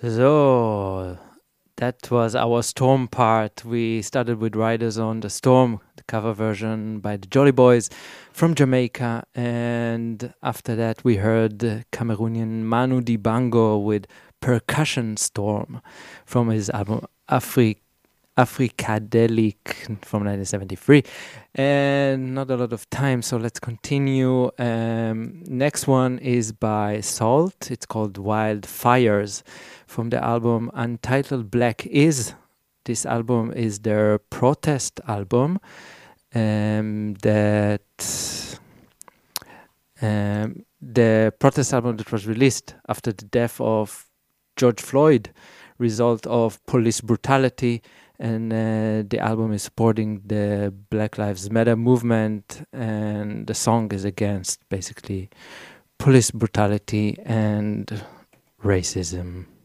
So that was our Storm part. We started with Riders on the Storm, the cover version by the Jolly Boys from Jamaica. And after that, we heard the Cameroonian Manu Dibango with Percussion Storm from his album Africadelic from 1973. And not a lot of time, so let's continue. Next one is by Salt. It's called Wildfires from the album Untitled Black Is. This album is their protest album the protest album that was released after the death of George Floyd, result of police brutality, and the album is supporting the Black Lives Matter movement, and the song is against basically police brutality and racism.